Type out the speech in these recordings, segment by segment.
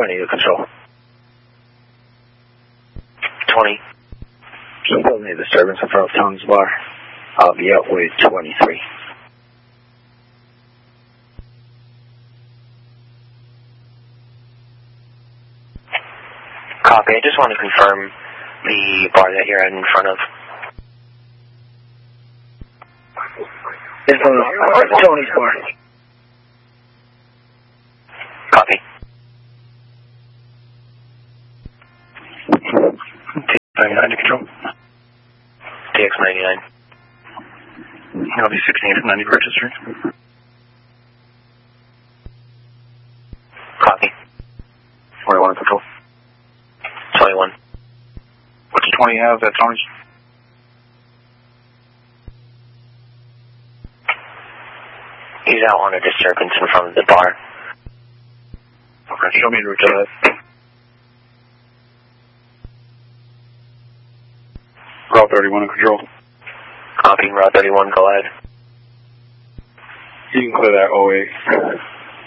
20 to control. 20. Still any disturbance in front of Tony's bar. I'll be out with 23. Copy. I just want to confirm the bar that you're in front of. In front of Tony's bar. Copy. TX99 to control. TX99. I'll be 16 from 90 registered. Copy. 21 to control. 21. What's 20 have at Tony's? He's out on a disturbance in front of the bar. Okay, show me the route to that. Route 31 in control. Copy. Route 31, go ahead. You can clear that OA.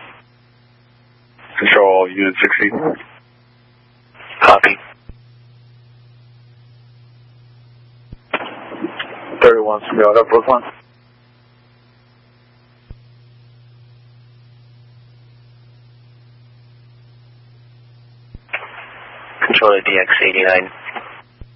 Control all unit 60. Copy. 31 Sparrow, Brooklyn. Control to DX89.